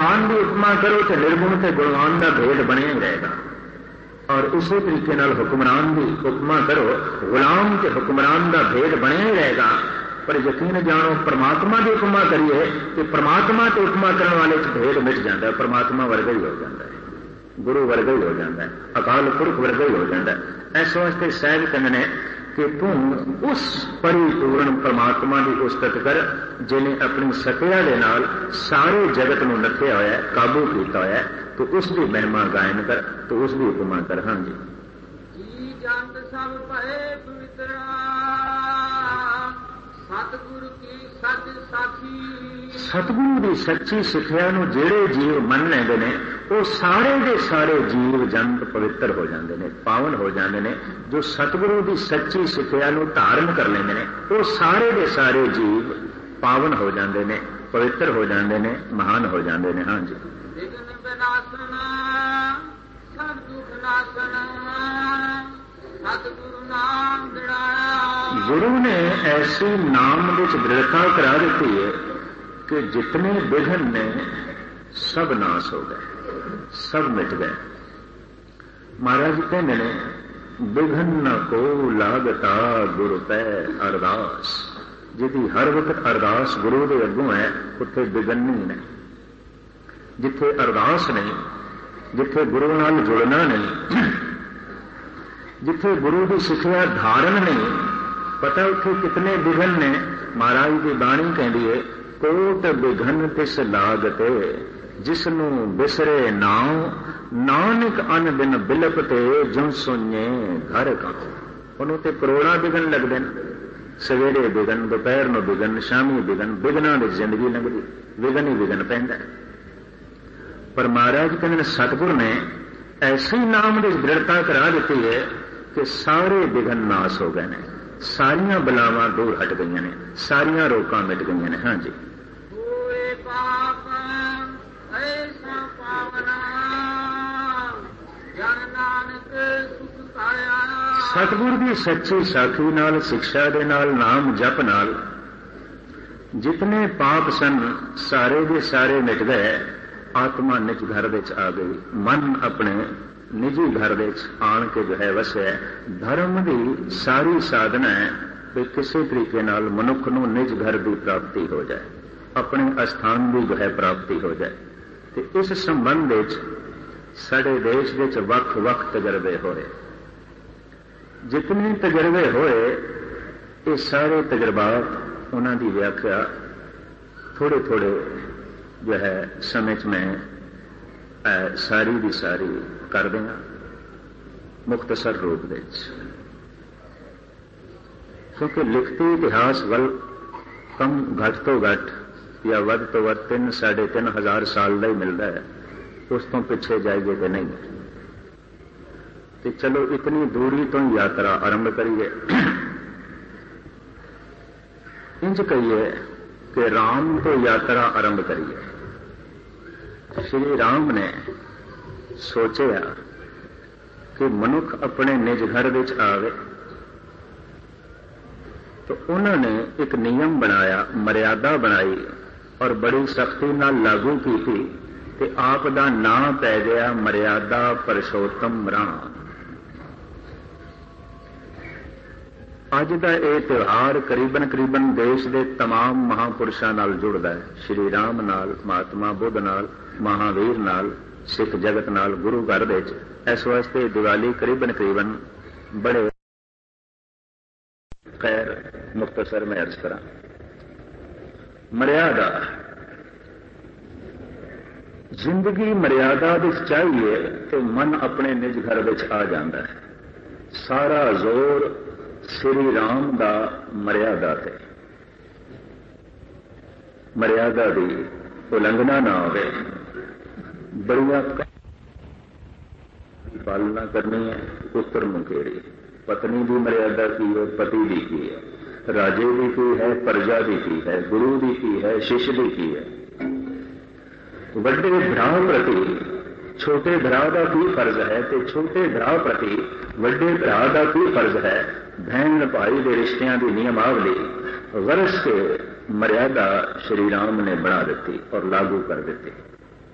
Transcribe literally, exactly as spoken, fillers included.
गुणवान की उपमा करो तो निर्गुण से गुणवान का भेद बनिया ही रहेगा। और इसी तरीके नाल हुक्मरान की उपमा करो, गुलाम ते हुक्मरान का भेद बनिया ही रहेगा। पर यकीन जानो परमात्मा की उपमा करिए तो परमात्मा ते उपमा करने वाले भेद मिट जाता है, परमात्मा वर्गा ही हो जाता है, गुरु वर्गा ही हो जाता है, अकाल पुरख वर्गा ही हो जाता है। इस वास्ते सहज कहने कि तू उस परिपूर्ण परमात्मा की उस्तत कर जिन्हें अपनी सत्या के नाल सारे जगत को नथया होया, काबू किया होया, तो उसकी महिमा गायन कर, तो उसकी उपमा कर। हाँ जी। सतगुरु की सच्ची सिक्ख्या नूं जेड़े जीव मन लेंदे ने वो सारे के सारे जीव जंत पवित्र हो जाते हैं, पावन हो जाते हैं। जो सतगुरु की सच्ची सिक्ख्या नूं धारण कर लेंदे ने वो सारे के सारे जीव पावन हो जाते हैं, पवित्र हो जाते हैं, महान हो जाते हैं। हाँ जी। गुरु ने ऐसी नाम विच दृढ़ता करा दी है कि जितने विघ्न ने सब नाश हो गए, सब मिट गए। महाराज कहते ने विघ्न न को लागता गुरु पै अरदास। जिहदी हर वक्त अरदास गुरु के अगों है उत्थे विघ्न नहीं ने। जिथे अरदास नहीं, जिथे गुरु नाल जुड़ना नहीं, जिथे गुरु की सिक्ख्या धारण नहीं, पता उथे कितने विघ्न ने। महाराज की बाणी कहती है कोट विघ्न तिस लागते जिसनू बिसरे नाम, नानक अन दिन बिलपते जम सुने घर का। उन्होंने तो करोड़ा विघ्न लगते हैं, सवेरे विघ्न, दोपहर में विघ्न, शामी विघ्न, विघ्ना की जिंदगी लगती, विघ्न ही विघ्न पैंदा। पर महाराज कहते सतगुर ने ऐसी नाम की दृढ़ता करा दी है कि सारे विघ्न नाश हो गए ने, सारिया बलावां दूर हट गई ने, सारिया रोकां मिट गई ने। हाँ जी। सतगुर की सच्ची साखी नाल, शिक्षा दे नाल, नाम जप नाल जितने पाप सन सारे के सारे मिट गए। आत्मा निज घर विच आ गई, मन अपने निजी घर विच आण के जो है वसया। धर्म की सारी साधना है कि किसी तरीके नाल मनुख नूं निज घर की प्राप्ति हो जाए, अपने अस्थान की जो है प्राप्ति हो जाए। तो इस संबंध विच साडे देश विच वख वख तजर्बे होए। जितने तजर्बे होए ये सारे तजर्बात उन्हां दी व्याख्या थोड़े थोड़े जो है समय च मैं आ, सारी दी सारी कर देना मुख्तसर रूप में। क्योंकि लिखती इतिहास वल कम घट तो घट या वध तो वध तीन साढ़े तीन हजार साल का ही मिलता है, उस तो पिछे जाइए तो नहीं। तो चलो इतनी दूरी तो यात्रा आरंभ करिए। इंज कहिए कि राम तो यात्रा आरंभ करिए। श्री राम ने सोचा कि मनुख अपने निज घर विच आवे, तो उन्होंने एक नियम बनाया, मर्यादा बनाई और बड़ी सख्ती नाल लागू की थी कि आप दा नाम पै गया मर्यादा पुरुषोत्तम राम। अज का यह त्यौहार करीबन करीबन देश के तमाम महापुरुषों नाल जुड़ता है, श्री राम नाल, महात्मा बुद्ध नाल, महावीर नाल, सिख जगत नाल, गुरु घर विच। इस वास्ते दिवाली करीबन करीबन बड़े खैर मुख्तसर में अर्ज करा। मर्यादा जिंदगी मर्यादा विच चाहिए तो मन अपने निज घर विच आ जाता है। सारा जोर श्री राम दा मर्यादा ते, मर्यादा दी उलंघना ना होवे, बड़िया पालना करनी है। पुत्र मुकेरी पत्नी की मर्यादा की है, पति की की है, राजे की की है, प्रजा की की है, गुरु की की है, शिष्य की की है। वड्डे भरा प्रति छोटे भरा का की फर्ज है, तो छोटे भरा प्रति वड्डे भरा का की फर्ज है। बहन भाई के रिश्तियों की नियमावली वर्ष के मर्यादा श्री राम ने बना दी और लागू कर दी।